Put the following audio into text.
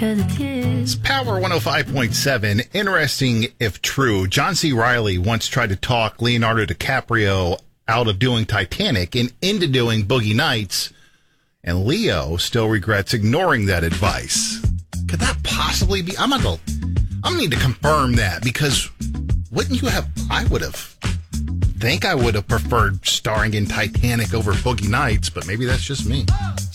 'Cause it's his. It's Power 105.7. Interesting if true. John C. Reilly once tried to talk Leonardo DiCaprio out of doing Titanic and into doing Boogie Nights, and Leo still regrets ignoring that advice. Could that possibly be? I'm gonna need to confirm that, because wouldn't you have? I would have preferred starring in Titanic over Boogie Nights, but maybe that's just me.